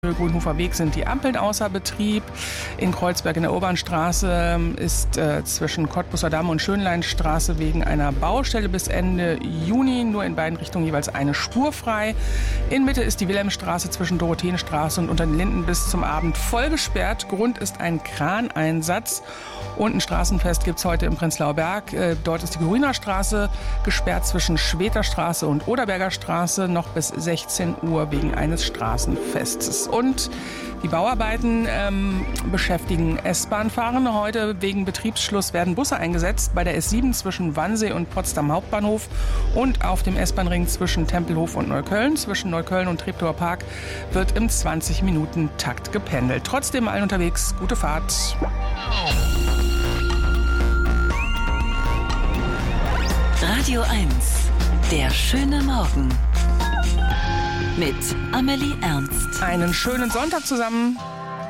Grünhofer Weg sind die Ampeln außer Betrieb. In Kreuzberg in der Obernstraße ist zwischen Cottbuser Damm und Schönleinstraße wegen einer Baustelle bis Ende Juni nur in beiden Richtungen jeweils eine Spur frei. In Mitte ist die Wilhelmstraße zwischen Dorotheenstraße und Unter den Linden bis zum Abend voll gesperrt. Grund ist ein Kraneinsatz. Und ein Straßenfest gibt es heute im Prenzlauer Berg. Dort ist die Grüner Straße gesperrt zwischen Schweter Straße und Oderberger Straße noch bis 16 Uhr wegen eines Straßenfestes. Und die Bauarbeiten beschäftigen S-Bahn-Fahrende. Heute wegen Betriebsschluss werden Busse eingesetzt bei der S7 zwischen Wannsee und Potsdam Hauptbahnhof und auf dem S-Bahn-Ring zwischen Tempelhof und Neukölln. Zwischen Neukölln und Treptower Park wird im 20-Minuten-Takt gependelt. Trotzdem allen unterwegs, gute Fahrt. Radio 1, der schöne Morgen mit Amelie Ernst. Einen schönen Sonntag zusammen.